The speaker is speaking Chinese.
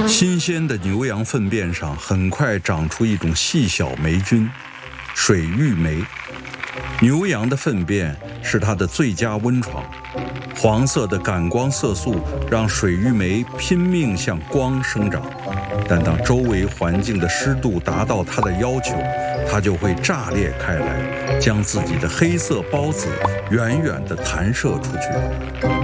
新鲜的牛羊粪便上很快长出一种细小霉菌——水玉霉。牛羊的粪便是它的最佳温床，黄色的感光色素让水玉霉拼命向光生长，但当周围环境的湿度达到它的要求，它就会炸裂开来，将自己的黑色孢子远远地弹射出去。